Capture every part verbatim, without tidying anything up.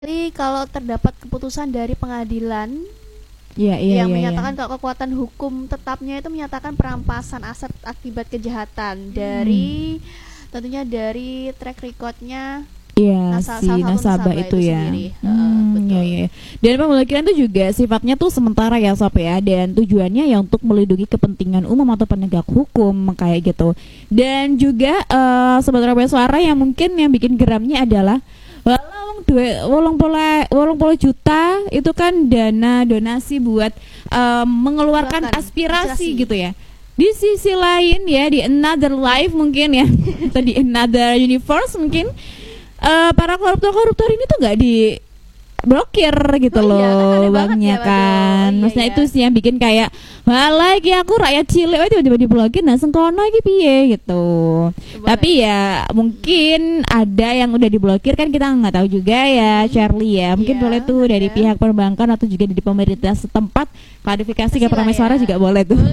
Jadi kalau terdapat keputusan dari pengadilan Iya, iya, yang iya, menyatakan iya. kalau kekuatan hukum tetapnya itu menyatakan perampasan aset akibat kejahatan dari tentunya dari track recordnya Iya, nasa- si salah satu nasabah nasabah itu itu ya. sendiri. Heeh, Hmm, betul. iya, iya. Dan pemblokiran itu juga sifatnya tuh sementara ya Sob ya, dan tujuannya ya untuk melindungi kepentingan umum atau penegak hukum kayak gitu. Dan juga eh sobat Robe Suara yang mungkin yang bikin geramnya adalah walau duit wolong pola wolong puluh juta itu kan dana donasi buat em, mengeluarkan Keluarkan aspirasi aspirasi. gitu ya. Di sisi lain ya, di another life mungkin ya, atau di another universe mungkin eh, para koruptor-koruptor ini tuh nggak diblokir gitu Oh loh iya, kan aneh banget banknya ya, waduh. kan. Iya, Maksudnya iya. itu sih yang bikin kayak malah iki aku rakyat cilik oh tiba-tiba diblokir nah sengkono iki piye gitu. Coba Tapi ya mungkin ada yang udah diblokir kan kita nggak tahu juga ya Charlie ya. Mungkin Iya, boleh tuh dari ada. pihak perbankan atau juga dari pemerintah setempat klarifikasi ke Kasih lah Prameswara ya. juga boleh tuh.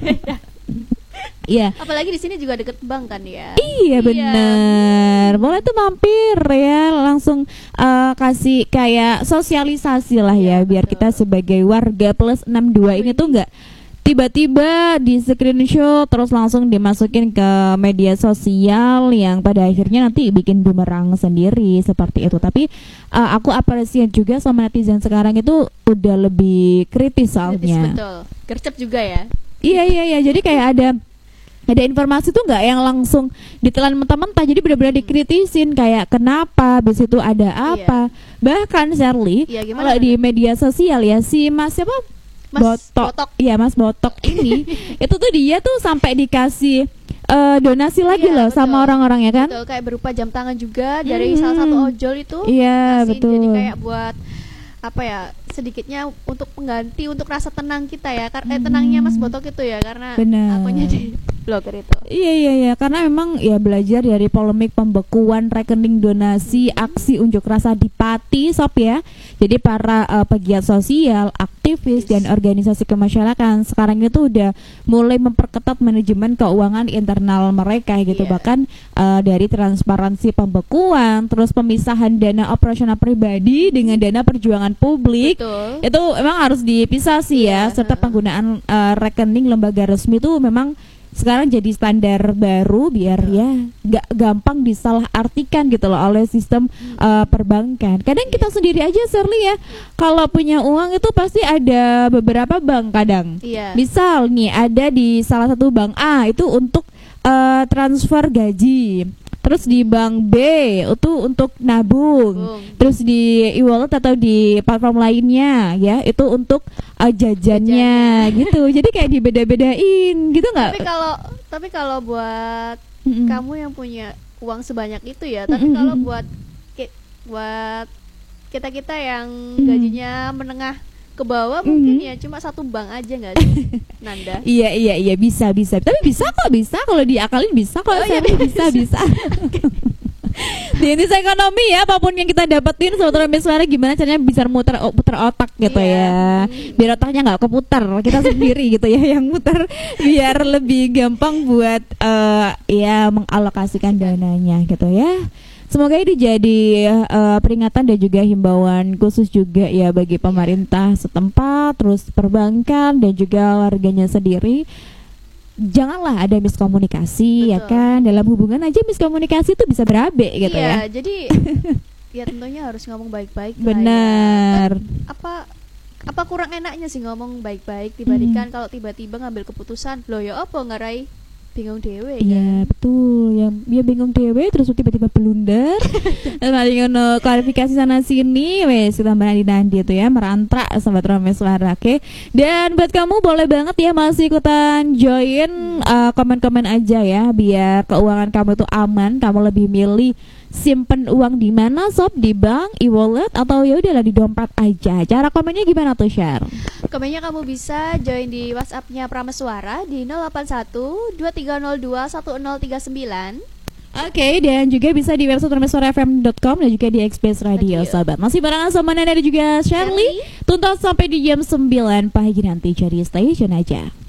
Iya. Apalagi di sini juga deket bank kan ya. Iya bener, boleh tuh mampir ya langsung eh, kasih kayak sosialisasi lah ya Iya, biar betul. kita sebagai warga plus enam dua ini tuh nggak tiba-tiba di screenshot terus langsung dimasukin ke media sosial yang pada akhirnya nanti bikin bumerang sendiri seperti itu. Tapi eh, aku apresiasi juga sama netizen sekarang itu udah lebih kritis Kritis, soalnya. betul. Gercep juga ya. Iya iya iya, jadi kayak ada ada informasi tuh nggak yang langsung ditelan mentah-mentah, jadi benar-benar dikritisin kayak kenapa, habis itu ada apa. Bahkan Shirley, Iya, gimana, kalau di media sosial ya si Mas siapa? Mas Botok. Botok. Iya Mas Botok ini itu tuh dia tuh sampai dikasih eh, donasi lagi Iya, loh betul. sama orang-orang ya kan? Betul, kayak berupa jam tangan juga dari Mhm. salah satu ojol itu. Iya ngasih, betul. Jadi kayak buat apa ya, sedikitnya untuk pengganti untuk rasa tenang kita ya. Karena eh, tenangnya Mas Botok itu ya karena Benar. akunnya di blogger itu. Iya iya iya karena memang ya belajar dari polemik pembekuan rekening donasi aksi unjuk rasa di Pati Sob ya. Jadi para eh, pegiat sosial, aktivis dan organisasi kemasyarakatan sekarang itu udah mulai memperketat manajemen keuangan internal mereka gitu. Iya. Bahkan eh, dari transparansi pembekuan, terus pemisahan dana operasional pribadi dengan dana perjuangan publik. Betul. Itu memang harus dipisah sih ya, Iya, serta heeh. penggunaan eh, rekening lembaga resmi itu memang sekarang jadi standar baru biar ya nggak gampang disalahartikan gitu loh oleh sistem eh, perbankan. Kadang kita sendiri aja Shirley ya kalau punya uang itu pasti ada beberapa bank kadang. Iya. Misal nih ada di salah satu bank A itu untuk eh, transfer gaji. Terus di bank B itu untuk nabung. Bung. Terus di e-wallet atau di platform lainnya ya itu untuk uh, jajannya gitu. Jadi kayak dibeda-bedain gitu nggak? Tapi kalau tapi kalau buat Mm-mm. kamu yang punya uang sebanyak itu ya, tapi Mm-mm. kalau buat ki- buat kita-kita yang Mm. gajinya menengah ke bawah Mm. mungkin ya cuma satu bank aja nggak sih, Nanda? Iya iya iya bisa bisa. Tapi bisa kok bisa kalau diakalin bisa kok. Oh, iya, Shirley, bisa bisa. Di Intis Ekonomi ya apapun yang kita dapetin sebetulnya misalnya gimana caranya bisa muter puter otak gitu Iya. ya. Biar otaknya nggak keputar kita sendiri gitu ya yang muter biar lebih gampang buat eh, ya mengalokasikan dananya gitu ya. Semoga ini jadi eh, peringatan dan juga himbauan khusus juga ya bagi pemerintah setempat, terus perbankan dan juga warganya sendiri. Janganlah ada miskomunikasi ya Betul. kan, dalam hubungan aja miskomunikasi itu bisa berabe gitu Iya, ya. jadi ya tentunya harus ngomong baik-baik lah ya. Benar. Kan apa apa kurang enaknya sih ngomong baik-baik dibandingkan Hmm. kalau tiba-tiba ngambil keputusan loh ya apa ngarai bingung dewe Iya kan. betul, yang dia bingung dewe terus tiba-tiba blunder, terus mari ngono klarifikasi sana sini, wes kita nandi nandi itu ya merantrak sobat Romes Suara, oke. Dan buat kamu boleh banget ya masih ikutan join uh, komen-komen aja ya, biar keuangan kamu itu aman, kamu lebih milih simpen uang di mana sob, di bank, e-wallet atau ya udahlah di dompet aja. Cara komennya gimana tuh Share? Komennya kamu bisa join di WhatsApp-nya Prameswara di nol delapan satu dua tiga nol dua satu nol tiga sembilan. Oke, dan juga bisa di website prameswara f m dot com dan juga di Express Radio, Radio. sahabat. Masih barengan sama Nana dan juga Shirley. Tuntas sampai di jam sembilan pagi nanti, jadi stay tune aja.